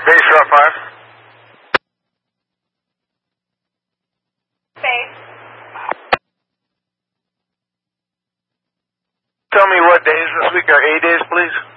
Base Route 5. Base. Tell me what days this week are A days, please.